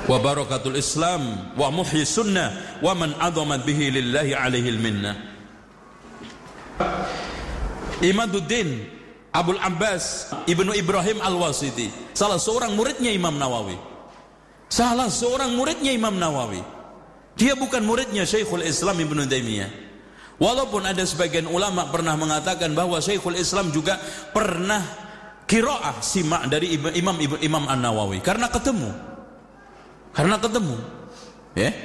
wa barakatul Islam wa muhyi sunnah wa man adhamat bihi lillahi alaihil minnah. Imaduddin Abul Abbas Ibnu Ibrahim Al-Wasiti, salah seorang muridnya Imam Nawawi. Salah seorang muridnya Imam Nawawi. Dia bukan muridnya Syekhul Islam Ibnu Taimiyah. Walaupun ada sebagian ulama pernah mengatakan bahwa Syekhul Islam juga pernah qiraah simak dari Imam An-Nawawi karena ketemu. Ya.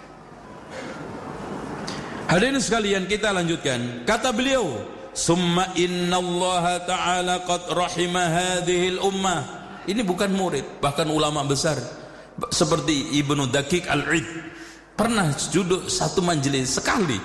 Hadirin sekalian, kita lanjutkan. Kata beliau, "Summa innallaha ta'ala qad rahima hadhil ummah." Ini bukan murid, bahkan ulama besar seperti Ibnu Daqiq Al-Id pernah duduk satu majelis sekali.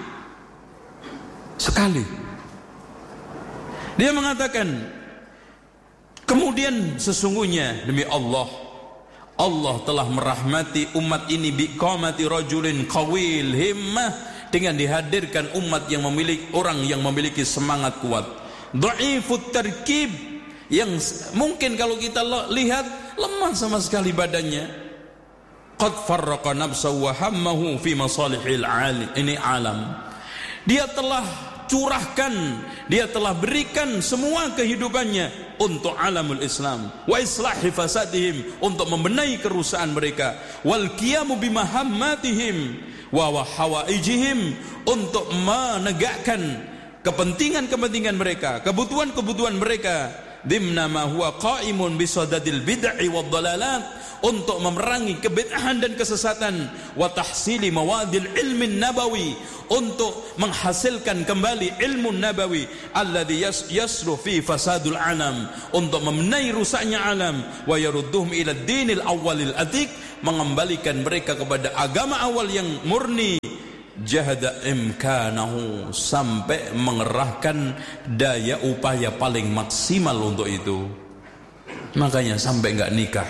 Dia mengatakan, kemudian sesungguhnya demi Allah telah merahmati umat ini biqamati rajulin qawil himmah, dengan dihadirkan orang yang memiliki semangat kuat, dhaifut tarkib, yang mungkin kalau kita lihat lemah sama sekali badannya, qad farraqa nafsahu wa hammahu fi masalihil alam. Dia telah curahkan, dia telah berikan semua kehidupannya untuk alamul Islam, wa islahi fasadihim, untuk membenahi kerusakan mereka, wal qiyamu bimahammatihim wa hawaijihim, untuk menegakkan kepentingan mereka, kebutuhan mereka, dimna ma huwa qaimun bisadadil bid'i wad dalalat, untuk memerangi kebid'ahan dan kesesatan, wa tahsili mawadil ilmin nabawi, untuk menghasilkan kembali ilmu nabawi, alladhi yasru fi fasadul alam, untuk membenahi rusaknya alam, wa yarudduhum ila dinil awwalil atiq, mengembalikan mereka kepada agama awal yang murni, jahada imkanahu, sampai mengerahkan daya upaya paling maksimal untuk itu. Makanya sampai enggak nikah.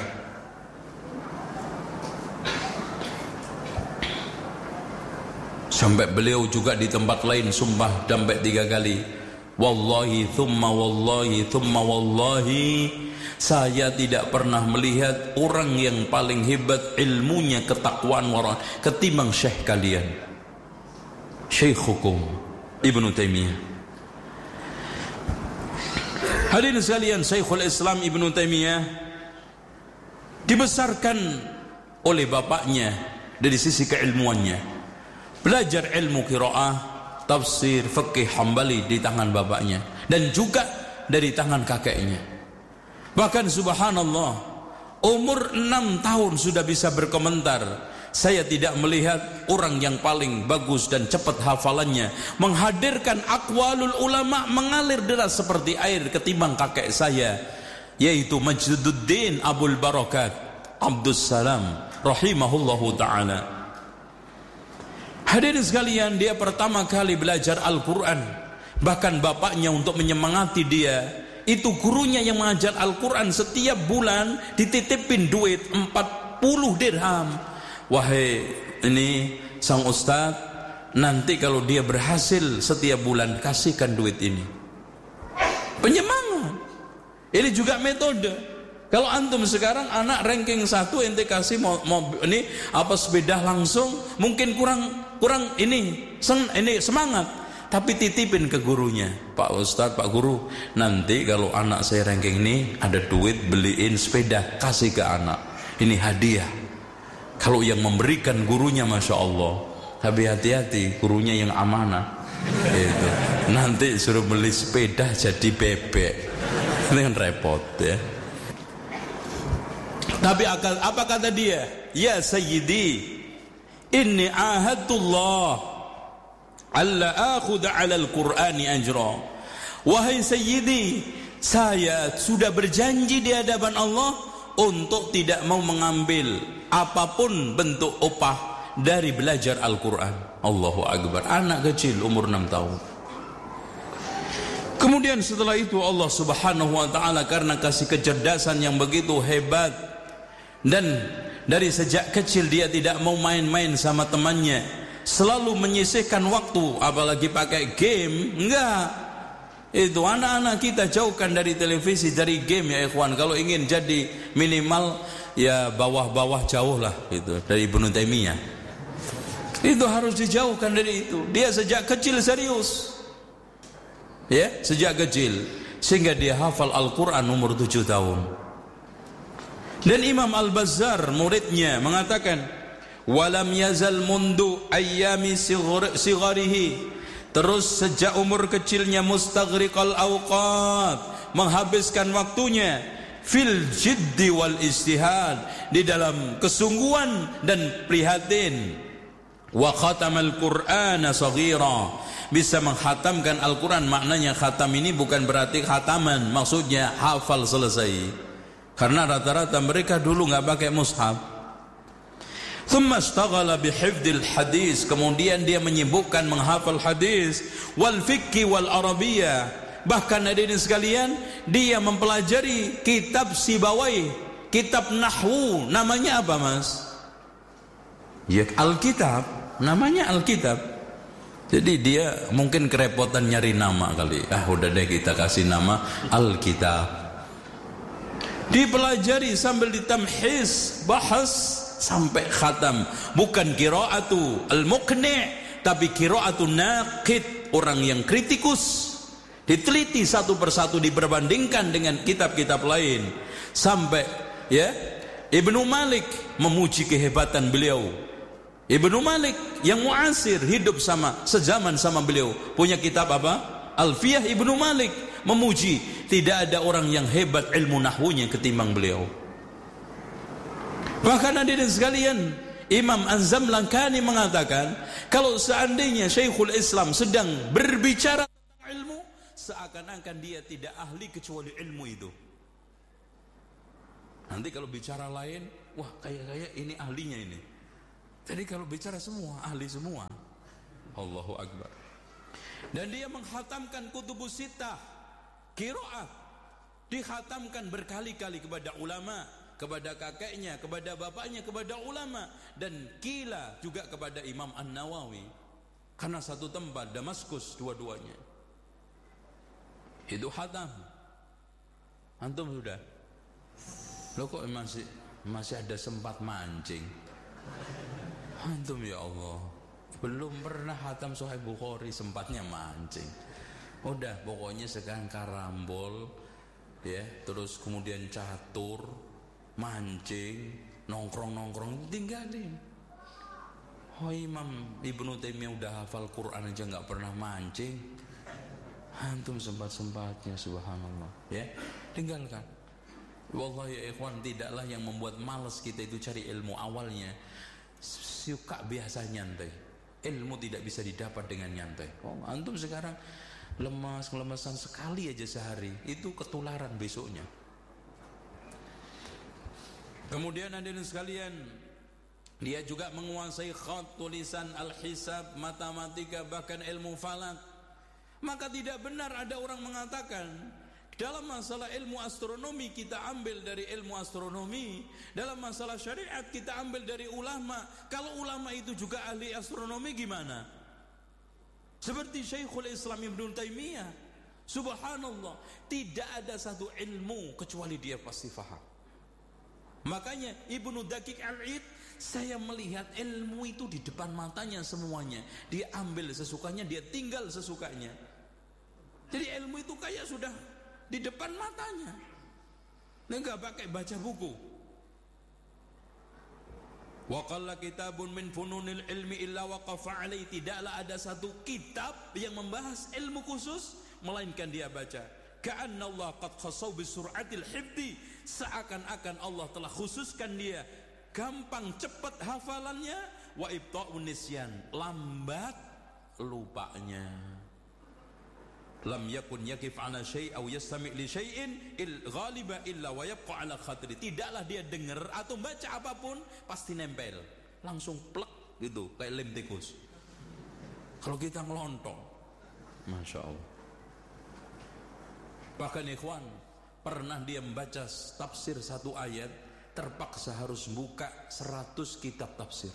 Sampai beliau juga di tempat lain sumpah sampai 3 kali, wallahi thumma wallahi thumma wallahi, saya tidak pernah melihat orang yang paling hebat ilmunya, ketakwaan warah ketimbang syekh kalian, Syekhukum Ibnu Taimiyah. Hadirin sekalian, Syekhul Islam Ibnu Taimiyah dibesarkan oleh bapaknya dari sisi keilmuannya. Belajar ilmu qiraah, tafsir, fikih Hambali di tangan bapaknya, dan juga dari tangan kakeknya. Bahkan subhanallah, umur 6 tahun sudah bisa berkomentar, saya tidak melihat orang yang paling bagus dan cepat hafalannya, menghadirkan aqwalul ulama mengalir deras seperti air ketimbang kakek saya, yaitu Majduddin Abul Barakat Abdus Salam rahimahullahu ta'ala. Hadirin sekalian, dia pertama kali belajar Al-Quran. Bahkan bapaknya untuk menyemangati dia, itu gurunya yang mengajar Al-Quran setiap bulan dititipin duit 40 dirham. Wahai ini sang ustaz, nanti kalau dia berhasil setiap bulan kasihkan duit ini. Penyemangat. Ini juga metode. Kalau antum sekarang anak ranking 1 ente kasih ini apa sepeda langsung, mungkin kurang ini semangat, tapi titipin ke gurunya, Pak Ustadz, Pak Guru, nanti kalau anak saya ranking ini ada duit beliin sepeda, kasih ke anak, ini hadiah. Kalau yang memberikan gurunya Masya Allah, tapi hati-hati gurunya yang amanah itu. Nanti suruh beli sepeda jadi bebek, ini kan repot ya. Tapi apa kata dia? Ya Sayyidi, inni ahadullah alla akhudha 'ala al-Qur'ani ajra. Wahai Sayyidi, saya sudah berjanji di hadapan Allah untuk tidak mau mengambil apapun bentuk upah dari belajar Al-Quran. Allahu Akbar. Anak kecil umur 6 tahun. Kemudian setelah itu Allah Subhanahu wa ta'ala karena kasih kecerdasan yang begitu hebat, dan dari sejak kecil dia tidak mau main-main sama temannya, selalu menyisihkan waktu, apalagi pakai game, enggak. Itu anak-anak kita jauhkan dari televisi, dari game ya ikhwan. Kalau ingin jadi minimal ya bawah-bawah jauh lah gitu dari Ibnu Taimiyah. Itu harus dijauhkan dari itu. Dia sejak kecil serius. Ya, sejak kecil sehingga dia hafal Al-Qur'an umur 7 tahun. Dan Imam Al-Bazzar muridnya mengatakan, "Walam yazal mundu ayyami sigharihi." Terus sejak umur kecilnya mustaghriqal awqat, menghabiskan waktunya fil jiddi wal istihad, di dalam kesungguhan dan prihatin. Wa khatamal Qur'ana saghira, bisa menghatamkan Al-Quran. Maknanya khatam ini bukan berarti khataman, maksudnya hafal selesai. Karena rata-rata mereka dulu nggak pakai mushaf. Thumma ishtaghala bihifdzil hadis, kemudian dia menyibukkan menghafal hadis, wal fiqh wal arabiyah. Bahkan hadirin sekalian, dia mempelajari kitab Sibawai, kitab nahwu. Namanya apa, Mas? Ya, Alkitab. Namanya Alkitab. Jadi dia mungkin kerepotan nyari nama kali. Udah deh kita kasih nama Alkitab. Dipelajari sambil ditamhis, bahas sampai khatam. Bukan qiraatu al-muqni', tapi qiraatu naqid, orang yang kritikus. Diteliti satu persatu, diperbandingkan dengan kitab-kitab lain. Sampai ya Ibnu Malik memuji kehebatan beliau. Ibnu Malik yang muasir, hidup sezaman sama beliau, punya kitab apa? Alfiyah Ibnu Malik, memuji tidak ada orang yang hebat ilmu nahwunya ketimbang beliau. Bahkan hadirin sekalian, Imam Az-Zamlankani mengatakan, kalau seandainya Syekhul Islam sedang berbicara tentang ilmu, seakan-akan dia tidak ahli kecuali ilmu itu. Nanti kalau bicara lain, wah kayak ini ahlinya ini. Jadi kalau bicara semua, ahli semua. Allahu Akbar. Dan dia menghatamkan kutubus sittah, qiraat, dikhatamkan berkali-kali kepada ulama, kepada kakeknya, kepada bapaknya, kepada ulama, dan kila juga kepada Imam An-Nawawi. Karena satu tempat, Damaskus, dua-duanya. Itu khatam. Antum sudah? Loh kok masih ada sempat mancing? Antum ya Allah, belum pernah khatam Sahih Bukhari sempatnya mancing. Udah pokoknya sekarang karambol ya, terus kemudian catur, mancing, nongkrong tinggalin. Oh, Imam Ibnu Taimiyah udah hafal Quran aja nggak pernah mancing. Antum sempat-sempatnya, subhanallah ya, tinggalkan. Wallahi ya ikhwan, tidaklah yang membuat malas kita itu cari ilmu. Awalnya suka biasa nyantai, ilmu tidak bisa didapat dengan nyantai. Oh, antum sekarang lemas-lemesan sekali aja sehari, itu ketularan besoknya. Kemudian hadirin sekalian, dia juga menguasai khat, tulisan, al-hisab, matematika, bahkan ilmu falak. Maka tidak benar ada orang mengatakan dalam masalah ilmu astronomi kita ambil dari ilmu astronomi, dalam masalah syariat kita ambil dari ulama. Kalau ulama itu juga ahli astronomi gimana? Seperti Syekhul Islam Ibnu Taimiyah, subhanallah, tidak ada satu ilmu kecuali dia pasti faham. Makanya Ibnu Daqiq Al-Id, saya melihat ilmu itu di depan matanya semuanya. Dia ambil sesukanya, dia tinggal sesukanya. Jadi ilmu itu kayak sudah di depan matanya. Dia enggak pakai baca buku. Wa qalla kitabun min fununil ilmi illa waqafa alaihi, tidaklah ada satu kitab yang membahas ilmu khusus melainkan dia baca. Ka'anna Allah qad khasaw bi sur'atil hifdi, seakan-akan Allah telah khususkan dia gampang cepat hafalannya, wa ibta'un nisyan, lambat lupanya. Lam yakun yakif ala syai' aw yastami' li syai'in ghaliba illa wa yabqa ala khatri, tidaklah dia dengar atau baca apapun pasti nempel, langsung plek gitu kayak lem tikus. Kalau kita ngelontong, masya Allah. Bahkan ikhwan, pernah dia membaca tafsir satu ayat, terpaksa harus buka 100 kitab tafsir.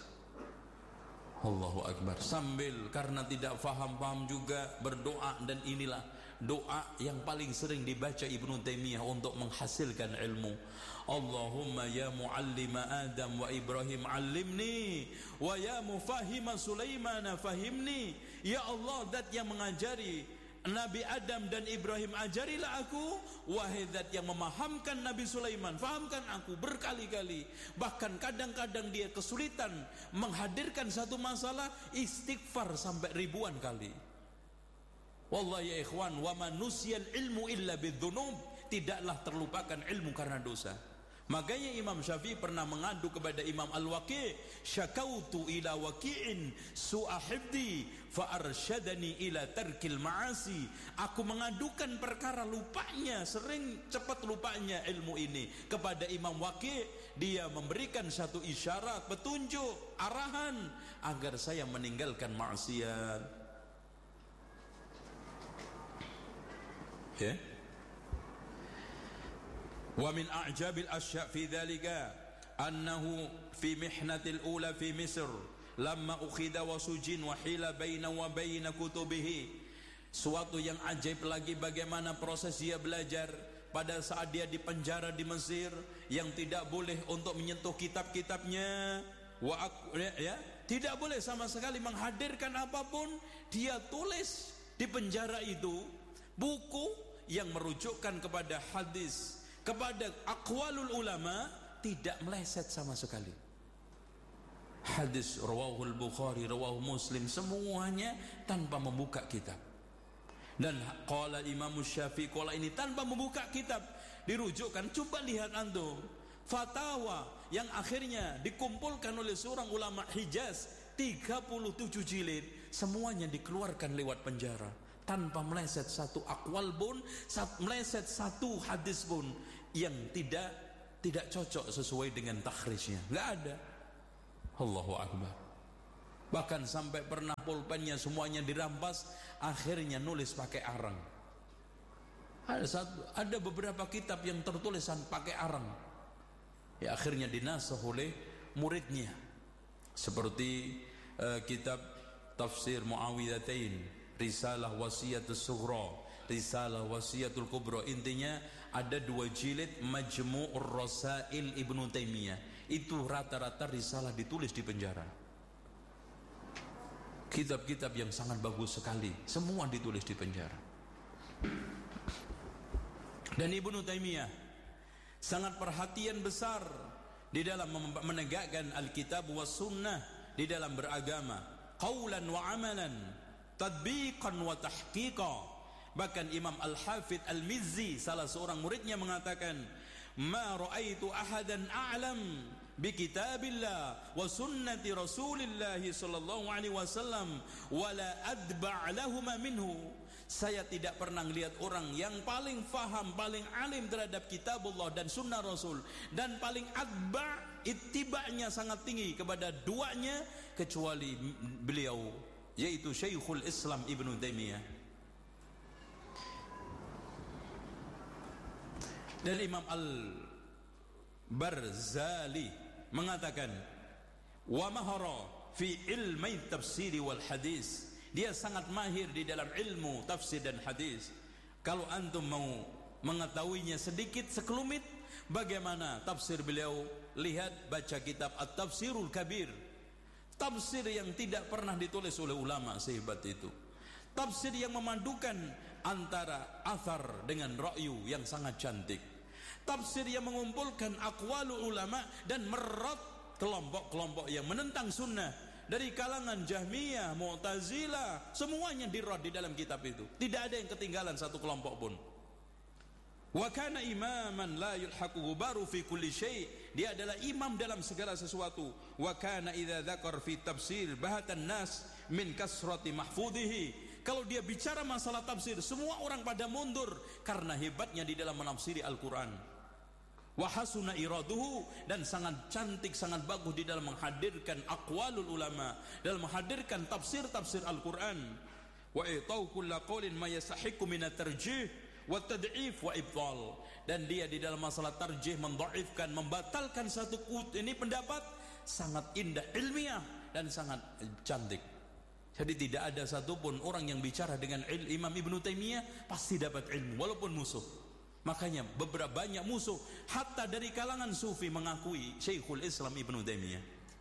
Allahu Akbar. Sambil karena tidak faham juga berdoa, dan inilah doa yang paling sering dibaca Ibnu Taimiyah untuk menghasilkan ilmu. Allahumma ya muallima Adam wa Ibrahim allimni, wa ya mufahima Sulaiman fahimni. Ya Allah, zat yang mengajari Nabi Adam dan Ibrahim, ajarilah aku. Wahai zat yang memahamkan Nabi Sulaiman, fahamkan aku berkali-kali. Bahkan kadang-kadang dia kesulitan menghadirkan satu masalah, istighfar sampai ribuan kali. Wallahi ya ikhwan, wa manusyal ilmu illa bidzunub, tidaklah terlupakan ilmu karena dosa. Makanya Imam Syafi'i pernah mengadu kepada Imam Al-Waqi', syakautu ila waqi'in su'a hifdi fa arsyadani ila tarkil ma'asi. Aku mengadukan perkara lupanya, sering cepat lupanya ilmu ini kepada Imam Waqi'. Dia memberikan satu isyarat, petunjuk, arahan agar saya meninggalkan maksiat. Ya. Wa min a'jabil asya' fi dhalika annahu fi mihnatil ula fi Misr lamma ukhida wa sujin wa hila baina wa baina kutubihi. Suatu yang ajaib lagi bagaimana proses dia belajar pada saat dia dipenjara di Mesir, yang tidak boleh untuk menyentuh kitab-kitabnya, tidak boleh sama sekali menghadirkan apapun. Dia tulis di penjara itu buku yang merujukkan kepada hadis, kepada aqwalul ulama, tidak meleset sama sekali. Hadis rawahul Bukhari, rawahu Muslim, semuanya tanpa membuka kitab. Dan qala Imam Syafi'i, qala ini tanpa membuka kitab dirujukkan. Coba lihat antum fatwa yang akhirnya dikumpulkan oleh seorang ulama Hijaz, 37 jilid, semuanya dikeluarkan lewat penjara tanpa meleset satu akwal pun, meleset satu hadis pun yang tidak cocok sesuai dengan takhrijnya. Enggak ada. Allahu akbar. Bahkan sampai pernah pulpennya semuanya dirampas, akhirnya nulis pakai arang. Ada beberapa kitab yang tertulisan pakai arang. Ya, akhirnya dinasakh oleh muridnya. Seperti kitab Tafsir Muawwidhatain, Risalah Wasiyatul Sughra, Risalah Wasiyatul Kubra. Intinya ada 2 jilid Majmu'ur Rasail Ibnu Taimiyah. Itu rata-rata risalah ditulis di penjara. Kitab-kitab yang sangat bagus sekali, semua ditulis di penjara. Dan Ibnu Taimiyah sangat perhatian besar di dalam menegakkan Alkitab was Sunnah di dalam beragama, qaulan wa amalan, tadbiqan wa tahqiqa. Bahkan Imam Al-Hafidh Al-Mizzi, salah seorang muridnya, mengatakan, ma ra'aitu ahadan a'lam bi kitabillah wa sunnati Rasulillah sallallahu alaihi wasallam wala adba' lahuma minhu. Saya tidak pernah melihat orang yang paling faham, paling alim terhadap kitabullah dan sunnah Rasul, dan paling adba', ittiba'nya sangat tinggi kepada duanya, kecuali beliau, yaitu Syekhul Islam Ibnu Taimiyah. Dan Imam Al-Barzali mengatakan, wa mahara fi ilmi tafsiri wal hadis. Dia sangat mahir di dalam ilmu tafsir dan hadis. Kalau antum mau mengetahuinya sedikit sekelumit bagaimana tafsir beliau, lihat, baca kitab At-Tafsirul Kabir. Tafsir yang tidak pernah ditulis oleh ulama sehebat itu. Tafsir yang memadukan antara athar dengan ra'yu yang sangat cantik. Tafsir yang mengumpulkan aqwalul ulama dan merot kelompok-kelompok yang menentang sunnah dari kalangan Jahmiyah, Mu'tazilah, semuanya dirot di dalam kitab itu. Tidak ada yang ketinggalan satu kelompok pun. Wa kana imaman la yulhaquhu baru fi kulli syai'. Dia adalah imam dalam segala sesuatu. Wa kana idza dzakar fi tafsir bahatan nas min kasrati mahfudhihi. Kalau dia bicara masalah tafsir, semua orang pada mundur karena hebatnya di dalam menafsiri Al-Qur'an. Wa hasuna iraduhu, dan sangat cantik, sangat bagus di dalam menghadirkan aqwalul ulama, dalam menghadirkan tafsir-tafsir Al-Qur'an. Wa itau kullu qaulin ma yasahiqu min at-tarjih wa tad'if wa ibtal. Dan dia di dalam masalah tarjih, mendhaifkan, membatalkan satu ini pendapat, sangat indah, ilmiah dan sangat cantik. Jadi tidak ada satupun orang yang bicara dengan Imam Ibnu Taimiyah pasti dapat ilmu walaupun musuh. Makanya beberapa banyak musuh hatta dari kalangan sufi mengakui Syekhul Islam Ibnu Taimiyah.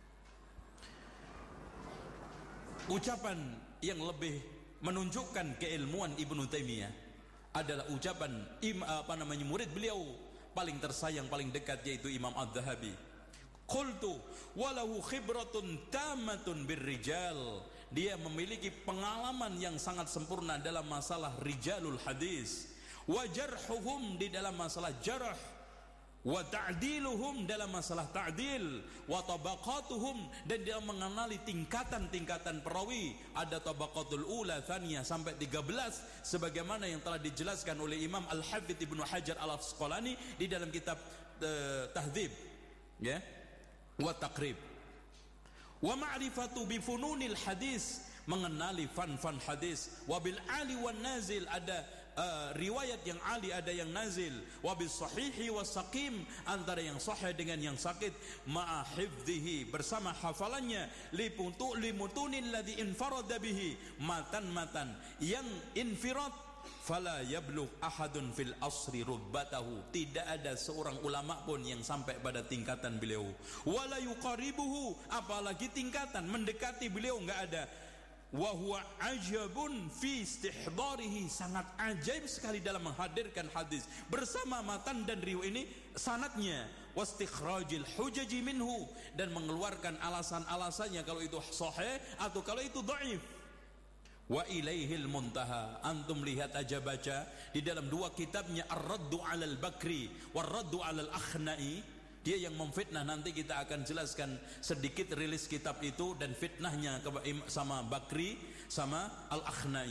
Ucapan yang lebih menunjukkan keilmuan Ibnu Taimiyah adalah ucapan murid beliau paling tersayang, paling dekat, yaitu Imam Adz-Dzahabi. Qultu walahu khibratun tamatun birrijal. Dia memiliki pengalaman yang sangat sempurna dalam masalah rijalul hadis, wa jarhuhum di dalam masalah jarh, wa ta'diluhum dalam masalah ta'dil, wa tabaqatuhum dan dia mengenali tingkatan-tingkatan perawi. Ada tabaqatul ula, tsaniyah sampai 13 sebagaimana yang telah dijelaskan oleh Imam Al-Hafidz Ibnu Hajar Al-Asqalani di dalam kitab Tahdzib, ya, wa taqrib. Wa ma'rifatu bi fununil hadis, mengenali fan-fan hadis. Wa bil ali wan nazil, ada riwayat yang ali, ada yang nazil. Wa bis sahihi was saqim, antara yang sahih dengan yang sakit. Ma'a hifdhihi, bersama hafalannya. Limutunil ladzi infarada bihi, matan-matan yang infirad. Fala yablugh ahadun fil asri rubbatahu, tidak ada seorang ulama pun yang sampai pada tingkatan beliau. Wala yuqaribuhu, apalagi tingkatan mendekati beliau, enggak ada. Wa huwa ajabun fi istihdarihi, sangat ajaib sekali dalam menghadirkan hadis bersama matan dan riwayat ini sanadnya. Wastikhrajil hujaji minhu, dan mengeluarkan alasan-alasannya kalau itu sahih atau kalau itu dhaif. Wa ilaihil muntaha, antum lihat aja baca di dalam dua kitabnya Ar-Raddu 'alal Bakri war-Raddu 'alal Akhnai. Dia yang memfitnah, nanti kita akan jelaskan sedikit rilis kitab itu dan fitnahnya sama Bakri sama Al-Akhnai.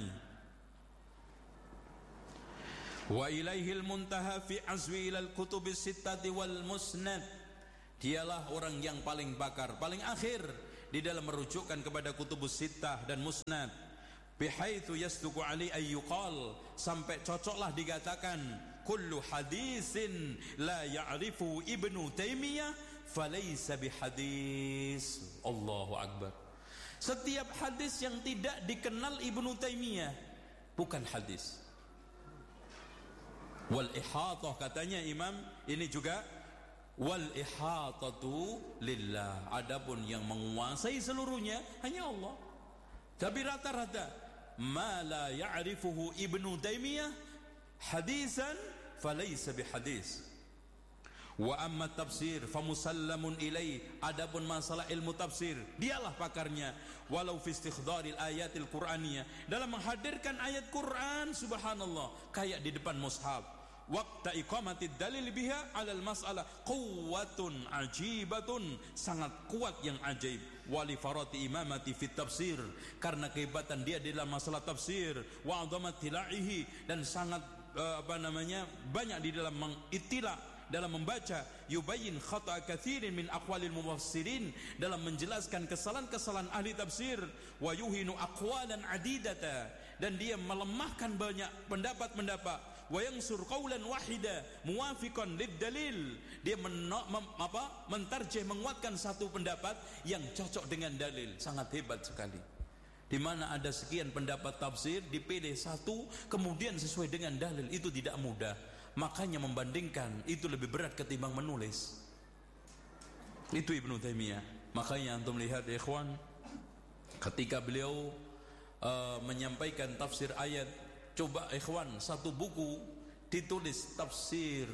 Wa ilaihil muntaha fi azwi ilal kutubis sittati wal musnad. Dialah orang yang paling pakar, paling akhir di dalam merujukkan kepada kutubus sittah dan musnad. Bihaitsu yasduqu ali ayyuqal, sampai cocoklah dikatakan kullu hadisin la ya'rifu Ibnu Taimiyah falaysa bihadis. Allahu akbar. Setiap hadis yang tidak dikenal Ibnu Taimiyah bukan hadis. Wal ihatah, katanya Imam ini juga wal ihatatu lillah, adapun yang menguasai seluruhnya hanya Allah. Tapi rata-rata ma la ya'rifuhu Ibnu Taimiyah hadisan falaysa bihadis. Wa amma tafsir famusallamun ilaih, adapun masalah ilmu tafsir dialah pakarnya. Walau fi istikhdharil ayatil qur'aniyah, dalam menghadirkan ayat Quran, subhanallah, kayak di depan mushaf. Waqta iqamatid dalil biha 'alal mas'alah quwwatun ajibatun, sangat kuat yang ajaib. Wali farati imamati fit tafsir, karena kehebatan dia dalam masalah tafsir. Wa 'azamatilahi, dan sangat banyak di dalam mengitila, dalam membaca. Yubayyin khata' katsirin min aqwalil mufassirin, dalam menjelaskan kesalahan-kesalahan ahli tafsir. Wa yuhinu aqwalan adidata, dan dia melemahkan banyak pendapat-pendapat. Wa yansur qaulan wahida muwafiqan lid dalil, dia mentarjih, menguatkan satu pendapat yang cocok dengan dalil. Sangat hebat sekali. Di mana ada sekian pendapat tafsir, dipilih satu kemudian sesuai dengan dalil, itu tidak mudah. Makanya membandingkan itu lebih berat ketimbang menulis. Itu Ibnu Taimiyah. Makanya antum lihat ya ikhwan, ketika beliau menyampaikan tafsir ayat, coba ikhwan, satu buku ditulis tafsir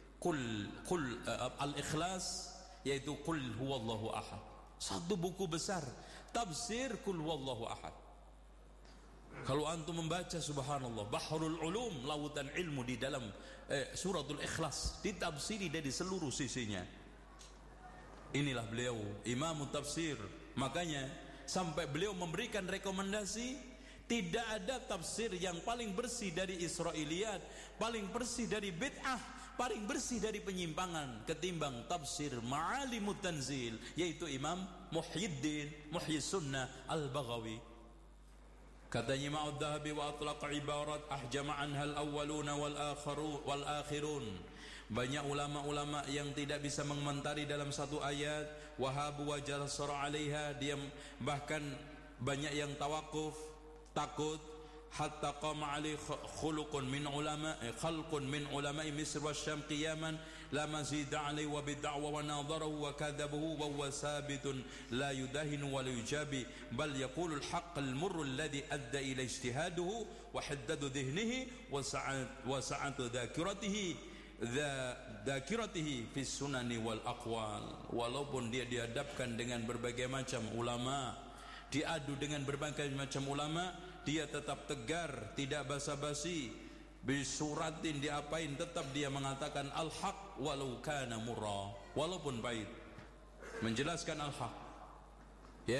al-Ikhlas, yaitu Qul huwallahu ahad. Satu buku besar tafsir Qul huwallahu ahad. Kalau antum membaca, subhanallah, bahrul ulum, lautan ilmu di dalam suratul Ikhlas, ditafsiri dari seluruh sisinya. Inilah beliau imam tafsir. Makanya sampai beliau memberikan rekomendasi, tidak ada tafsir yang paling bersih dari Israiliyat, paling bersih dari bid'ah, paling bersih dari penyimpangan ketimbang tafsir Ma'alimut Tanzil, yaitu Imam Muhyiddin Sunnah Al-Baghawi. Katanya Imam Adz-Dzahabi, wa atlaqa ibarat ahjama anha al-awwaluna wal akhirun. Banyak ulama-ulama yang tidak bisa mengomentari dalam satu ayat. Wahabu wa jarasara 'alaiha, dia bahkan banyak yang tawakuf, takut, hatta qama alaihi khulqun min ulama khalqun min ulama Misr wa Syam qiyaman la mazida alaihi wa bid'awa wa nadharahu wa kadzabahu wa huwa sabitun la yudahinu wa la yujabi bal yaqulu al-haqq al-murr alladhi adda ila ijtihaduhu wa haddadu dhihnihi wa sa'atu dzakiratihi fi sunani wal aqwal. Walaupun dia dihadapkan dengan berbagai macam ulama, diadu dengan berbagai macam ulama, dia tetap tegar, tidak basa-basi, bisuratin diapain, tetap dia mengatakan al-haq walau kana murra, walaupun pahit, menjelaskan al-haq. Ya,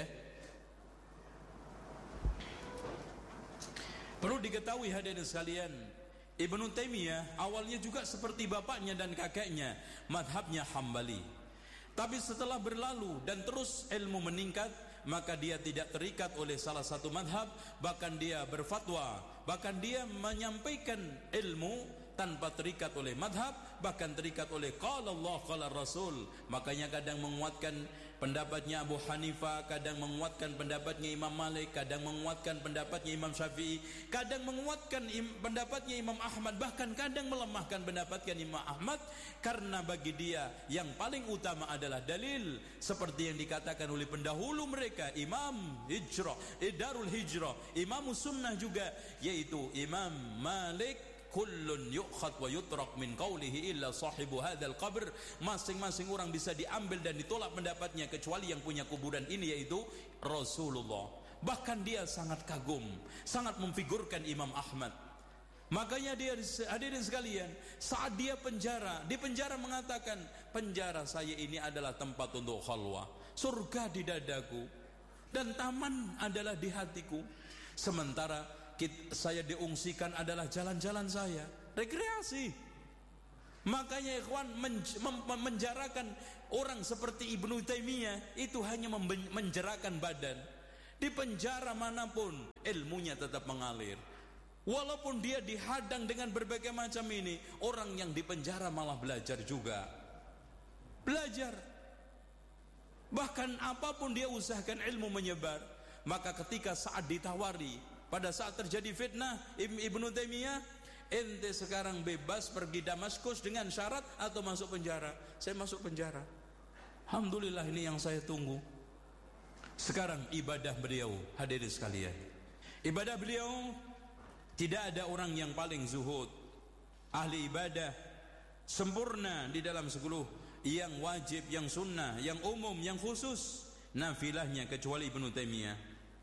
perlu diketahui hadirin sekalian, Ibnu Taimiyah awalnya juga seperti bapaknya dan kakeknya, madhabnya Hambali. Tapi setelah berlalu dan terus ilmu meningkat, maka dia tidak terikat oleh salah satu madhab, bahkan dia berfatwa, bahkan dia menyampaikan ilmu tanpa terikat oleh madhab, bahkan terikat oleh qala Allah qala Rasul. Makanya kadang menguatkan pendapatnya Abu Hanifah, kadang menguatkan pendapatnya Imam Malik, kadang menguatkan pendapatnya Imam Syafi'i, kadang menguatkan pendapatnya Imam Ahmad, bahkan kadang melemahkan pendapatnya Imam Ahmad, karena bagi dia yang paling utama adalah dalil, seperti yang dikatakan oleh pendahulu mereka, Imam Hijrah, Darul Hijrah, Imam Sunnah juga, yaitu Imam Malik. Kullun yu'khad wa yutrak min qawlihi illa sahibu hadzal qabr. Masing-masing orang bisa diambil dan ditolak pendapatnya kecuali yang punya kuburan ini, yaitu Rasulullah. Bahkan dia sangat kagum, sangat memfigurkan Imam Ahmad. Makanya dia, hadirin sekalian, saat dia di penjara mengatakan, penjara saya ini adalah tempat untuk khalwah, surga di dadaku dan taman adalah di hatiku. Sementara saya diungsikan adalah jalan-jalan saya, rekreasi. Makanya ikhwan, menjarakan orang seperti Ibnu Taimiyah itu hanya menjarakan badan. Di penjara manapun ilmunya tetap mengalir. Walaupun dia dihadang dengan berbagai macam ini, orang yang di penjara malah belajar juga. Belajar. Bahkan apapun dia usahakan ilmu menyebar. Maka ketika saat ditawari, pada saat terjadi fitnah Ibnu Taimiyah, ente sekarang bebas pergi Damaskus dengan syarat atau masuk penjara. Saya masuk penjara. Alhamdulillah, ini yang saya tunggu. Sekarang ibadah beliau, hadirin sekalian, ibadah beliau, tidak ada orang yang paling zuhud, ahli ibadah, sempurna di dalam 10 yang wajib, yang sunnah, yang umum, yang khusus, nafilahnya, kecuali Ibnu Taimiyah.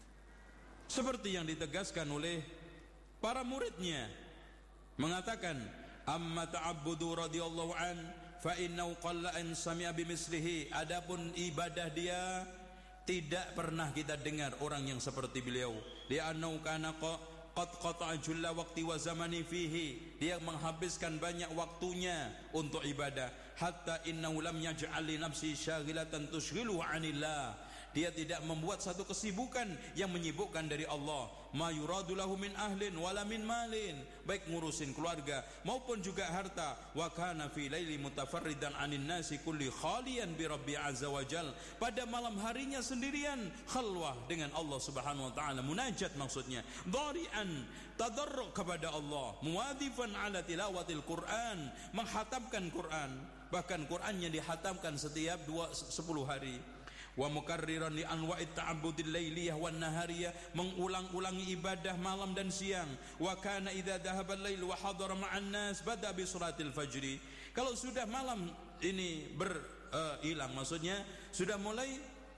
Seperti yang ditegaskan oleh para muridnya, mengatakan, amma ta'abbudu radhiyallahu an fa innahu qalla an sami'a bimislihi. Adapun ibadah dia, tidak pernah kita dengar orang yang seperti beliau. Li'annahu kana qad qata'a julla waqti wa zamani fihi. Dia menghabiskan banyak waktunya untuk ibadah. Hatta innahu lam yaj'al li nafsi syaghilatan tushghiluhu 'anillah. Dia tidak membuat satu kesibukan yang menyibukkan dari Allah. Ma yuradu lahu min ahlin wala min malin, baik ngurusin keluarga maupun juga harta. Wa kana fi laili mutafarridan 'anin nasi kulli khaliyan bi rabbi azza wajal. Pada malam harinya sendirian khalwah dengan Allah Subhanahu wa taala, munajat maksudnya, dhari'an, tadarruk kepada Allah, muwadhifan 'ala tilawatil Quran, menghatamkan Quran, bahkan Qurannya dihatamkan setiap 10 hari. Wa mukarriran li anwa'it ta'abbudil lailiyah wan nahariyah, mengulang-ulangi ibadah malam dan siang. Wa kana idza dhahaba al-lail wa hadara ma'an nas bada bi salatil fajri. Kalau sudah malam ini hilang, maksudnya sudah mulai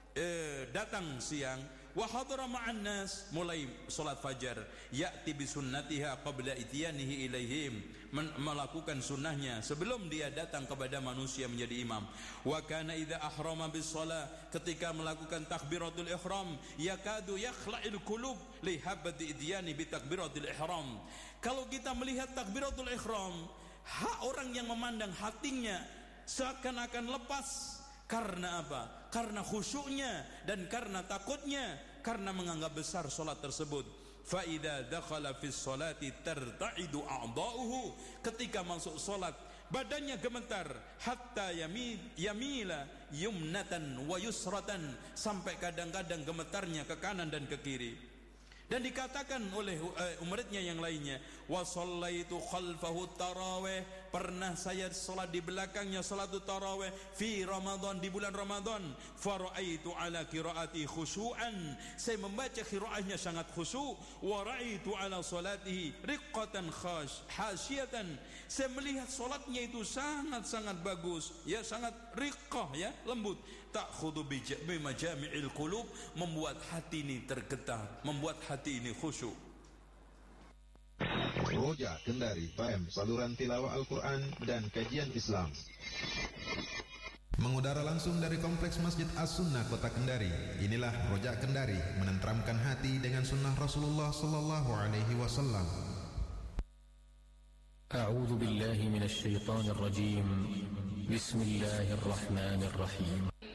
datang siang, wa hadara ma'an nas, mulai salat fajar, ya'ti bi sunnatiha qabla ityanihi ilaihim, melakukan sunnahnya sebelum dia datang kepada manusia menjadi imam. Wa kana idza ahrama bis shalah, ketika melakukan takbiratul ihram, yakadu yakhla'il qulub li habati idyani bi takbiratul ihram. Kalau kita melihat takbiratul ihram, orang yang memandang hatinya seakan-akan lepas. Karena apa? Karena khusyuknya dan karena takutnya, karena menganggap besar solat tersebut. Fa idza dakhala fis salati tarta'idu a'dha'uhu, ketika masuk solat badannya gemetar, hatta yumnatan wa yusratan, sampai kadang-kadang gemetarnya ke kanan dan ke kiri. Dan dikatakan oleh muridnya yang lainnya, wa shallaitu khalfahu tarawih, pernah saya salat di belakangnya salat tarawih fi Ramadan, di bulan Ramadan, fa raaitu ala qiraati khusyu'an, saya membaca qiraatnya sangat khusyuk, wa raaitu ala salatihi riqqatan khasyatan, saya melihat salatnya itu sangat-sangat bagus, ya, sangat riqqah, ya, lembut, ta'khudhu bi majami'il qulub, membuat hati ini tergetar, membuat hati ini khusyuk. Roja Kendari FM, saluran tilawah Al-Quran dan kajian Islam. Mengudara langsung dari Kompleks Masjid As-Sunnah Kota Kendari. Inilah Roja Kendari, menenteramkan hati dengan sunnah Rasulullah sallallahu alaihi wasallam. A'udzu billahi minasy syaithanir rajim. Bismillahirrahmanirrahim.